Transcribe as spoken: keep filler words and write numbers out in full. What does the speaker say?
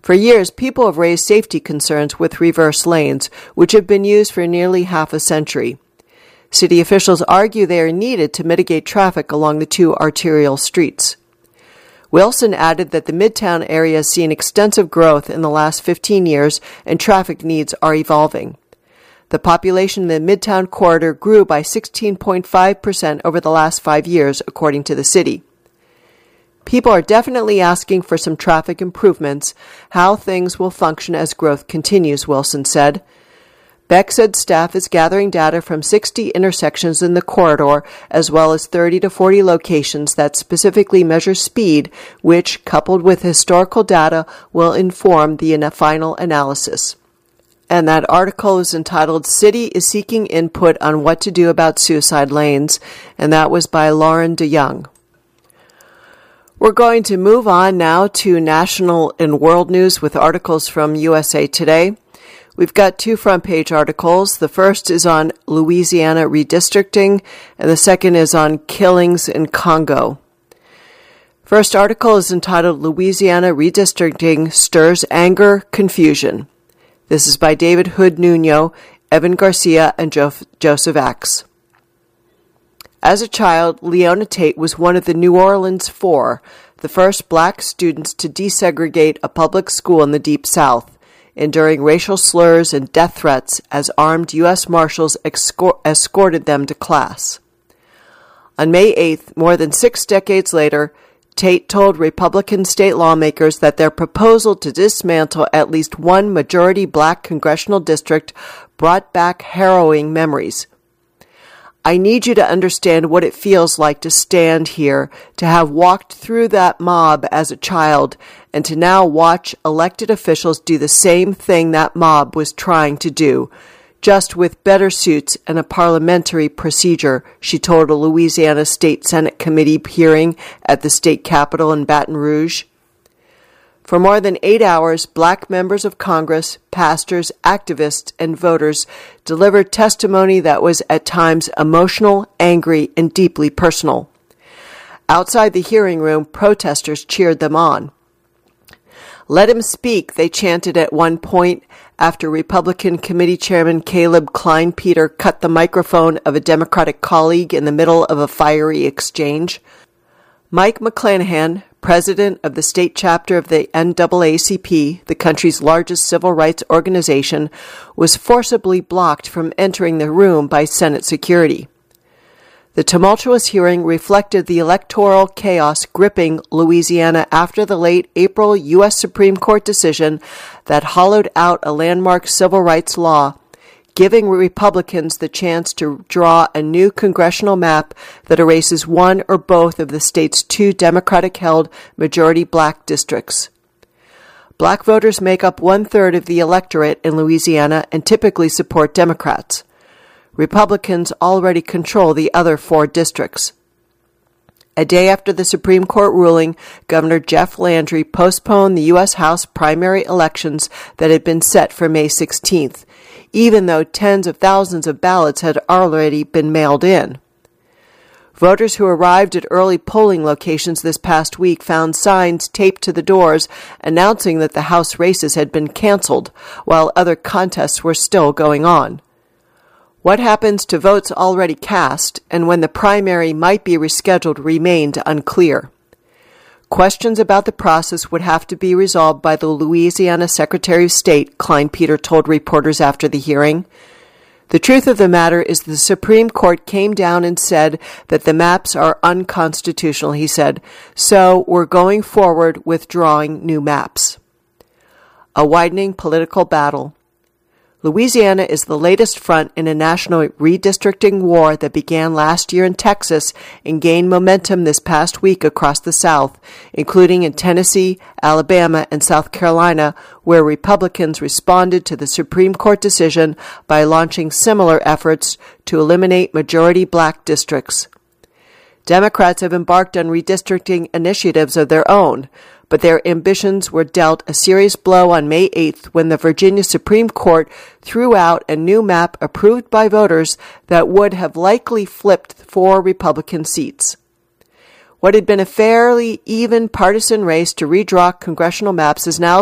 For years, people have raised safety concerns with reverse lanes, which have been used for nearly half a century. City officials argue they are needed to mitigate traffic along the two arterial streets. Wilson added that the Midtown area has seen extensive growth in the last fifteen years and traffic needs are evolving. The population in the Midtown corridor grew by sixteen point five percent over the last five years, according to the city. People are definitely asking for some traffic improvements, how things will function as growth continues, Wilson said. Beck said staff is gathering data from sixty intersections in the corridor, as well as thirty to forty locations that specifically measure speed, which, coupled with historical data, will inform the final analysis. And that article is entitled, City is Seeking Input on What to Do About Suicide Lanes, and that was by Lauren DeYoung. We're going to move on now to national and world news with articles from U S A Today. We've got two front-page articles. The first is on Louisiana redistricting, and the second is on killings in Congo. First article is entitled, Louisiana Redistricting Stirs Anger, Confusion. This is by David Hood Nuno, Evan Garcia, and jo- Joseph Axe. As a child, Leona Tate was one of the New Orleans Four, the first black students to desegregate a public school in the Deep South, enduring racial slurs and death threats as armed U S Marshals escort- escorted them to class. On May eighth, more than six decades later, Tate told Republican state lawmakers that their proposal to dismantle at least one majority black congressional district brought back harrowing memories. I need you to understand what it feels like to stand here, to have walked through that mob as a child, and to now watch elected officials do the same thing that mob was trying to do, just with better suits and a parliamentary procedure, she told a Louisiana State Senate committee hearing at the state capitol in Baton Rouge. For more than eight hours, black members of Congress, pastors, activists, and voters delivered testimony that was at times emotional, angry, and deeply personal. Outside the hearing room, protesters cheered them on. Let him speak, they chanted at one point after Republican Committee Chairman Caleb Klein Peter cut the microphone of a Democratic colleague in the middle of a fiery exchange. Mike McClanahan, president of the state chapter of the N double A C P, the country's largest civil rights organization, was forcibly blocked from entering the room by Senate security. The tumultuous hearing reflected the electoral chaos gripping Louisiana after the late April U S Supreme Court decision that hollowed out a landmark civil rights law, giving Republicans the chance to draw a new congressional map that erases one or both of the state's two Democratic-held majority black districts. Black voters make up one-third of the electorate in Louisiana and typically support Democrats. Republicans already control the other four districts. A day after the Supreme Court ruling, Governor Jeff Landry postponed the U S House primary elections that had been set for May sixteenth, even though tens of thousands of ballots had already been mailed in. Voters who arrived at early polling locations this past week found signs taped to the doors announcing that the House races had been canceled, while other contests were still going on. What happens to votes already cast and when the primary might be rescheduled remained unclear. Questions about the process would have to be resolved by the Louisiana Secretary of State, Klein Peter told reporters after the hearing. The truth of the matter is the Supreme Court came down and said that the maps are unconstitutional, he said, so we're going forward with drawing new maps. A widening political battle. Louisiana is the latest front in a national redistricting war that began last year in Texas and gained momentum this past week across the South, including in Tennessee, Alabama, and South Carolina, where Republicans responded to the Supreme Court decision by launching similar efforts to eliminate majority black districts. Democrats have embarked on redistricting initiatives of their own, but their ambitions were dealt a serious blow on May eighth when the Virginia Supreme Court threw out a new map approved by voters that would have likely flipped four Republican seats. What had been a fairly even partisan race to redraw congressional maps is now